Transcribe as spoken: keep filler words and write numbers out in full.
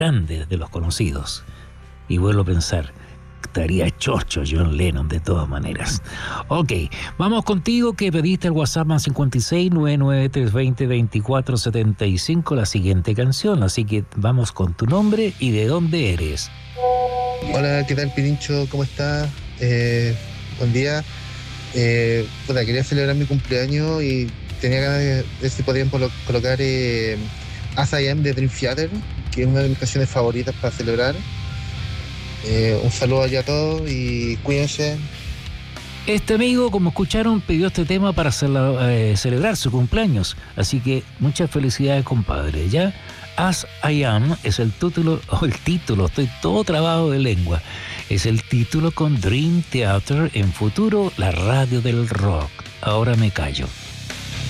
grandes de los conocidos. Y vuelvo a pensar, estaría chocho John Lennon de todas maneras. Ok, vamos contigo que pediste el WhatsApp más cincuenta y seis, noventa y nueve, trescientos veinte, veinticuatro setenta y cinco la siguiente canción. Así que vamos con tu nombre y de dónde eres. Hola, ¿qué tal, Pirincho? ¿Cómo estás? Eh, buen día. Eh, puta, quería celebrar mi cumpleaños y tenía ganas de ver si podían colo- colocar eh, As I Am de Dream Theater, que es una de mis canciones favoritas para celebrar. Eh, un saludo allá a todos y cuídense. Este amigo, como escucharon, pidió este tema para cele- eh, celebrar su cumpleaños. Así que muchas felicidades, compadre. Ya, As I Am es el título, o el título, estoy todo trabado de lengua. Es el título con Dream Theater, en futuro la radio del rock. Ahora me callo.